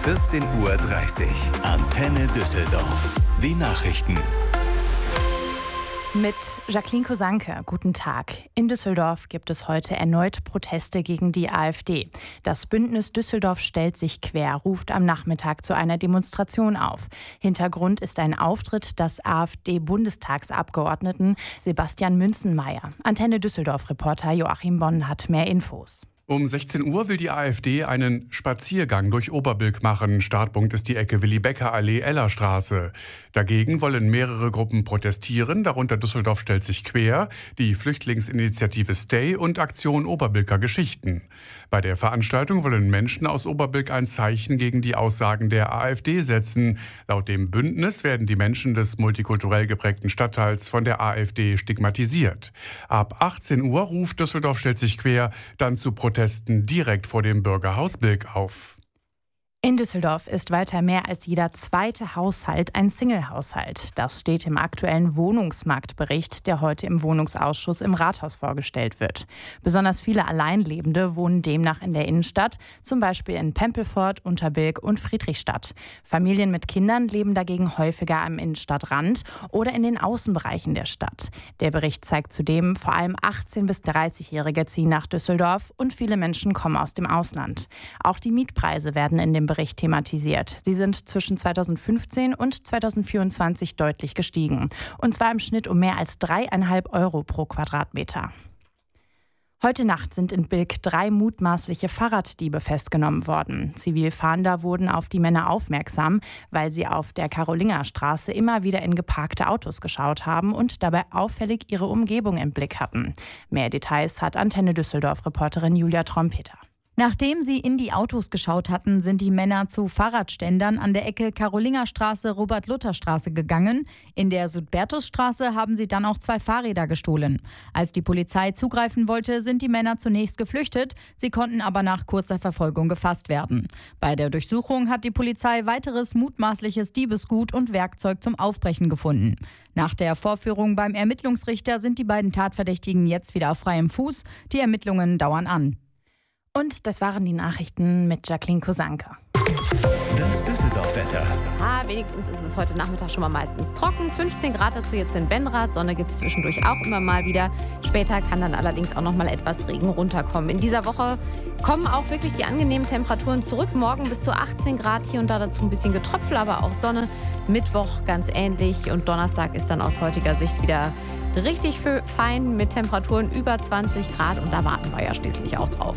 14:30 Uhr. Antenne Düsseldorf. Die Nachrichten. Mit Jacqueline Kosanke, guten Tag. In Düsseldorf gibt es heute erneut Proteste gegen die AfD. Das Bündnis Düsseldorf stellt sich quer, ruft am Nachmittag zu einer Demonstration auf. Hintergrund ist ein Auftritt des AfD-Bundestagsabgeordneten Sebastian Münzenmaier. Antenne Düsseldorf-Reporter Joachim Bonn hat mehr Infos. Um 16 Uhr will die AfD einen Spaziergang durch Oberbilk machen. Startpunkt ist die Ecke Willi-Becker-Allee, Ellerstraße. Dagegen wollen mehrere Gruppen protestieren, darunter Düsseldorf stellt sich quer, die Flüchtlingsinitiative Stay und Aktion Oberbilker Geschichten. Bei der Veranstaltung wollen Menschen aus Oberbilk ein Zeichen gegen die Aussagen der AfD setzen. Laut dem Bündnis werden die Menschen des multikulturell geprägten Stadtteils von der AfD stigmatisiert. Ab 18 Uhr ruft Düsseldorf stellt sich quer dann zu Protesten direkt vor dem Bürgerhaus Bilk auf. In Düsseldorf ist weiter mehr als jeder zweite Haushalt ein Single-Haushalt. Das steht im aktuellen Wohnungsmarktbericht, der heute im Wohnungsausschuss im Rathaus vorgestellt wird. Besonders viele Alleinlebende wohnen demnach in der Innenstadt, zum Beispiel in Pempelfort, Unterbilk und Friedrichstadt. Familien mit Kindern leben dagegen häufiger am Innenstadtrand oder in den Außenbereichen der Stadt. Der Bericht zeigt zudem, vor allem 18- bis 30-Jährige ziehen nach Düsseldorf und viele Menschen kommen aus dem Ausland. Auch die Mietpreise werden in dem Bericht thematisiert. Sie sind zwischen 2015 und 2024 deutlich gestiegen. Und zwar im Schnitt um mehr als 3,5 Euro pro Quadratmeter. Heute Nacht sind in Bilk 3 mutmaßliche Fahrraddiebe festgenommen worden. Zivilfahnder wurden auf die Männer aufmerksam, weil sie auf der Karolingerstraße immer wieder in geparkte Autos geschaut haben und dabei auffällig ihre Umgebung im Blick hatten. Mehr Details hat Antenne Düsseldorf-Reporterin Julia Trompeter. Nachdem sie in die Autos geschaut hatten, sind die Männer zu Fahrradständern an der Ecke Karolingerstraße, Robert-Luther-Straße gegangen. In der Sudbertusstraße haben sie dann auch 2 Fahrräder gestohlen. Als die Polizei zugreifen wollte, sind die Männer zunächst geflüchtet. Sie konnten aber nach kurzer Verfolgung gefasst werden. Bei der Durchsuchung hat die Polizei weiteres mutmaßliches Diebesgut und Werkzeug zum Aufbrechen gefunden. Nach der Vorführung beim Ermittlungsrichter sind die beiden Tatverdächtigen jetzt wieder auf freiem Fuß. Die Ermittlungen dauern an. Und das waren die Nachrichten mit Jacqueline Kosanke. Das Düsseldorf-Wetter. Wenigstens ist es heute Nachmittag schon mal meistens trocken. 15 Grad dazu jetzt in Benrath. Sonne gibt es zwischendurch auch immer mal wieder. Später kann dann allerdings auch noch mal etwas Regen runterkommen. In dieser Woche kommen auch wirklich die angenehmen Temperaturen zurück. Morgen bis zu 18 Grad, hier und da dazu ein bisschen Getröpfel, aber auch Sonne. Mittwoch ganz ähnlich. Und Donnerstag ist dann aus heutiger Sicht wieder richtig fein mit Temperaturen über 20 Grad. Und da warten wir ja schließlich auch drauf.